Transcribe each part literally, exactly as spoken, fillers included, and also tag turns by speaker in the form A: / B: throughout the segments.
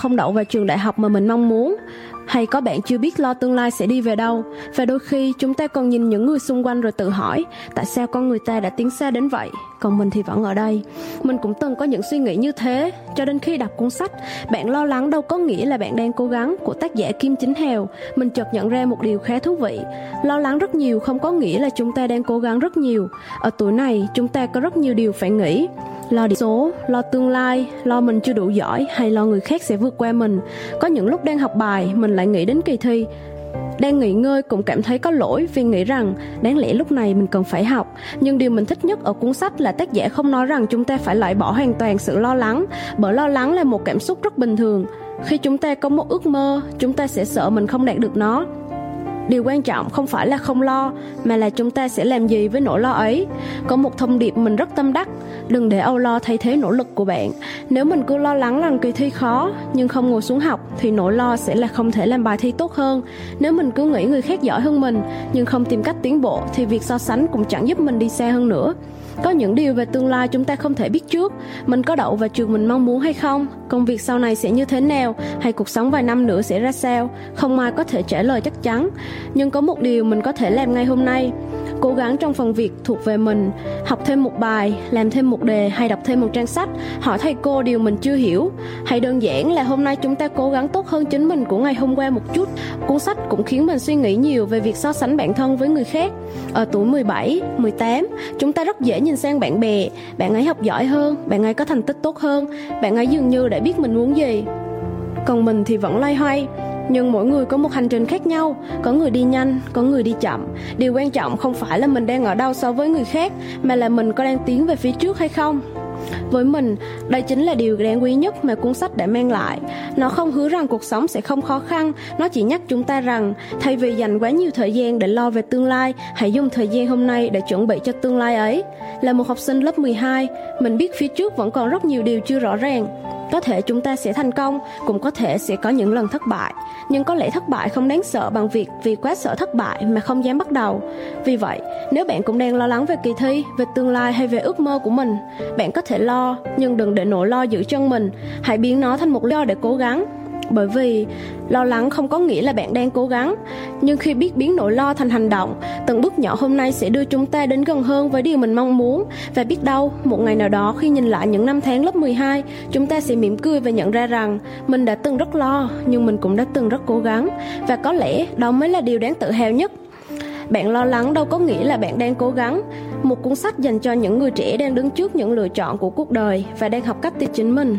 A: không đậu vào trường đại học mà mình mong muốn. Hay có bạn chưa biết lo tương lai sẽ đi về đâu. Và đôi khi chúng ta còn nhìn những người xung quanh rồi tự hỏi tại sao con người ta đã tiến xa đến vậy, còn mình thì vẫn ở đây. Mình cũng từng có những suy nghĩ như thế, cho đến khi đọc cuốn sách Bạn lo lắng đâu có nghĩa là bạn đang cố gắng của tác giả Kim Chính Hào, mình chợt nhận ra một điều khá thú vị. Lo lắng rất nhiều không có nghĩa là chúng ta đang cố gắng rất nhiều. Ở tuổi này chúng ta có rất nhiều điều phải nghĩ. Lo điểm số, lo tương lai, lo mình chưa đủ giỏi hay lo người khác sẽ vượt qua mình. Có những lúc đang học bài mình lại nghĩ đến kỳ thi. Đang nghỉ ngơi cũng cảm thấy có lỗi vì nghĩ rằng đáng lẽ lúc này mình cần phải học. Nhưng điều mình thích nhất ở cuốn sách là tác giả không nói rằng chúng ta phải loại bỏ hoàn toàn sự lo lắng, bởi lo lắng là một cảm xúc rất bình thường. Khi chúng ta có một ước mơ, chúng ta sẽ sợ mình không đạt được nó. Điều quan trọng không phải là không lo, mà là chúng ta sẽ làm gì với nỗi lo ấy. Có một thông điệp mình rất tâm đắc: đừng để âu lo thay thế nỗ lực của bạn. Nếu mình cứ lo lắng rằng kỳ thi khó nhưng không ngồi xuống học thì nỗi lo sẽ là không thể làm bài thi tốt hơn. Nếu mình cứ nghĩ người khác giỏi hơn mình nhưng không tìm cách tiến bộ thì việc so sánh cũng chẳng giúp mình đi xa hơn nữa. Có những điều về tương lai chúng ta không thể biết trước. Mình có đậu vào trường mình mong muốn hay không? Công việc sau này sẽ như thế nào? Hay cuộc sống vài năm nữa sẽ ra sao? Không ai có thể trả lời chắc chắn. Nhưng có một điều mình có thể làm ngay hôm nay: cố gắng trong phần việc thuộc về mình. Học thêm một bài, làm thêm một đề hay đọc thêm một trang sách, hỏi thầy cô điều mình chưa hiểu. Hay đơn giản là hôm nay chúng ta cố gắng tốt hơn chính mình của ngày hôm qua một chút. Cuốn sách cũng khiến mình suy nghĩ nhiều về việc so sánh bản thân với người khác. Ở tuổi mười bảy, mười tám, chúng ta rất dễ nhìn sang bạn bè. Bạn ấy học giỏi hơn, bạn ấy có thành tích tốt hơn, bạn ấy dường như đã biết mình muốn gì. Còn mình thì vẫn loay hoay. Nhưng mỗi người có một hành trình khác nhau. Có người đi nhanh, có người đi chậm. Điều quan trọng không phải là mình đang ở đâu so với người khác, mà là mình có đang tiến về phía trước hay không. Với mình, đây chính là điều đáng quý nhất mà cuốn sách đã mang lại. Nó không hứa rằng cuộc sống sẽ không khó khăn. Nó chỉ nhắc chúng ta rằng thay vì dành quá nhiều thời gian để lo về tương lai, hãy dùng thời gian hôm nay để chuẩn bị cho tương lai ấy. Là một học sinh lớp mười hai, mình biết phía trước vẫn còn rất nhiều điều chưa rõ ràng. Có thể chúng ta sẽ thành công, cũng có thể sẽ có những lần thất bại. Nhưng có lẽ thất bại không đáng sợ bằng việc vì quá sợ thất bại mà không dám bắt đầu. Vì vậy, nếu bạn cũng đang lo lắng về kỳ thi, về tương lai hay về ước mơ của mình, bạn có thể lo, nhưng đừng để nỗi lo giữ chân mình. Hãy biến nó thành một lý do để cố gắng. Bởi vì lo lắng không có nghĩa là bạn đang cố gắng. Nhưng khi biết biến nỗi lo thành hành động, từng bước nhỏ hôm nay sẽ đưa chúng ta đến gần hơn với điều mình mong muốn. Và biết đâu, một ngày nào đó khi nhìn lại những năm tháng lớp mười hai, chúng ta sẽ mỉm cười và nhận ra rằng mình đã từng rất lo, nhưng mình cũng đã từng rất cố gắng. Và có lẽ đó mới là điều đáng tự hào nhất. Bạn lo lắng đâu có nghĩa là bạn đang cố gắng. Một cuốn sách dành cho những người trẻ đang đứng trước những lựa chọn của cuộc đời và đang học cách tin chính mình.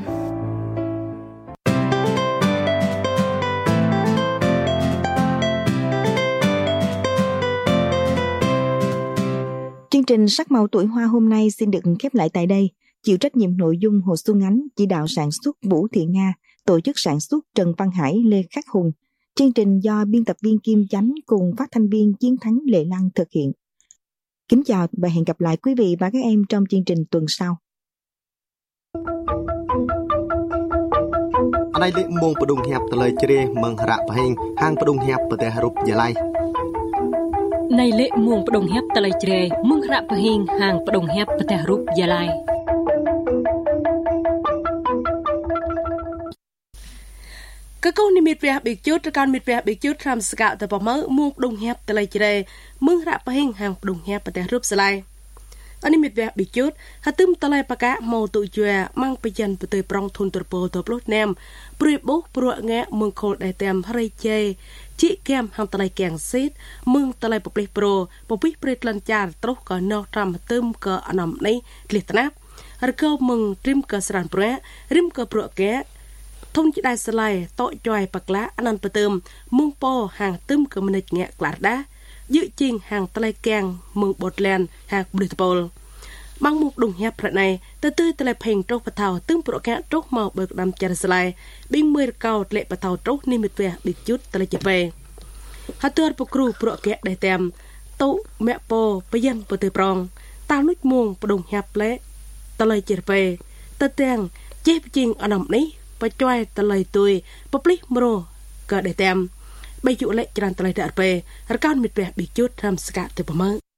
B: Chương trình Sắc màu tuổi hoa hôm nay xin được khép lại tại đây. Chịu trách nhiệm nội dung Hồ Xuân Ánh, chỉ đạo sản xuất Vũ Thị Nga, tổ chức sản xuất Trần Văn Hải, Lê Khắc Hùng. Chương trình do biên tập viên Kim Chánh cùng phát thanh viên Chiến Thắng Lệ Lăng thực hiện. Kính chào và hẹn gặp lại quý vị và các em trong chương trình tuần sau.
C: Đây là môn của đồng hiệp từ lời chơi mừng rạ và hình hàng của đồng hiệp và để harup giờ lai.
D: Này lệ muông đồng hép tà lay chre mung rap hình hàng đồng hép tà rup jalai. Các câu niệm về bị chốt các miệt về bị chốt tham sạ tại bờ mỡ muông đồng hép tà lay chre mung rap hình hàng đồng hép tà rup jalai. Anh miệt về bị chốt hạt tươm tà lay baka màu tụi chua mangไปยันไปเตยปรองทุนตัวโปตัวปลุกแนมปริบบุกปลุกแงะมึงโคได้เต็มฮาริเจจีแก้มหางตะไลแกงซีดมึงตะไลปปลิโปรปปิเปรตลันจาร์ตรุกก่อนนอกทำตึมก่ออนอมในเลียตนับหรือก็มึงริมก่อสรานเปรอะริมก่อปลุกแกะthông chỉ đại sài lai tội choi bạc lá anh ăn bờ tôm mung po hàng tôm cơ mình nhẹ lạt đá dự trình hàng tây keng mung bột len hàng britpol mang một đồng hẹp này từ từ tây phèn trâu bạch thảo tương bột kẹt trâu màu bạc đầm chả sài lai binh mười cao lệ bạch thảo trâu niêm mệt về bị chút tây chè về hạt tiêu bột cừu bột kẹt đầy tem tụ mẹ po bây giờ bột tơi prong tao nút muông bột đồng hẹp lệ tây chè về tây teng chế trình anh nằm đấyไปช่วยตะเลยตุยปปลิมโรก็ได้เต็มไปอยู่เละจานตะเลยเดอร์เปรักการมิดแบบบิจุดทำสกัดเตปมือ